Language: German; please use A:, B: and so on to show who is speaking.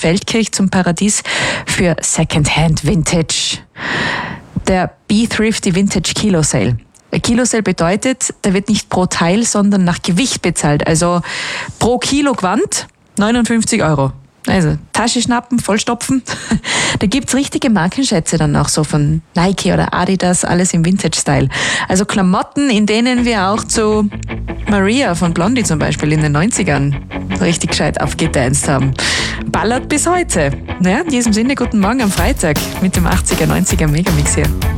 A: Feldkirch zum Paradies für Secondhand Vintage. Der B-Thrifty Vintage Kilo Sale. Kilo Sale bedeutet, da wird nicht pro Teil, sondern nach Gewicht bezahlt. Also pro Kilo Gewand 59 €. Also Tasche schnappen, vollstopfen. Da gibt's richtige Markenschätze dann auch so von Nike oder Adidas, alles im Vintage-Style. Also Klamotten, in denen wir auch zu Maria von Blondie zum Beispiel in den 90ern richtig gescheit aufgetanzt haben. Ballert bis heute. Naja, in diesem Sinne, guten Morgen am Freitag mit dem 80er, 90er Megamix hier.